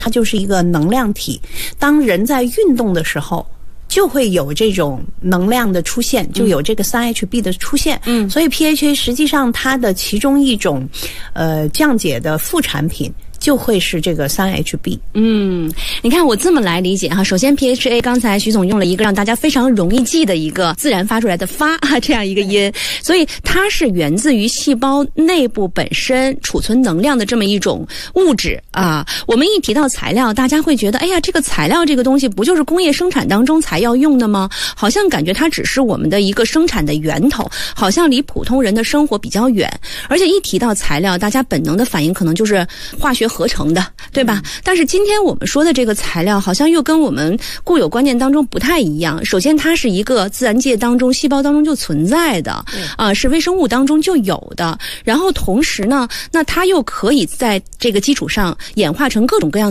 它就是一个能量体，当人在运动的时候就会有这种能量的出现，就有这个 3HB 的出现。所以 PHA 实际上它的其中一种降解的副产品就会是这个 3HB。 你看我这么来理解哈，首先 PHA 刚才徐总用了一个让大家非常容易记的一个自然发出来的发这样一个音，所以它是源自于细胞内部本身储存能量的这么一种物质啊。我们一提到材料，大家会觉得哎呀，这个材料这个东西不就是工业生产当中才要用的吗？好像感觉它只是我们的一个生产的源头，好像离普通人的生活比较远。而且一提到材料，大家本能的反应可能就是化学合成的，对吧？但是今天我们说的这个材料好像又跟我们固有观念当中不太一样。首先它是一个自然界当中细胞当中就存在的是微生物当中就有的，然后同时呢，那它又可以在这个基础上演化成各种各样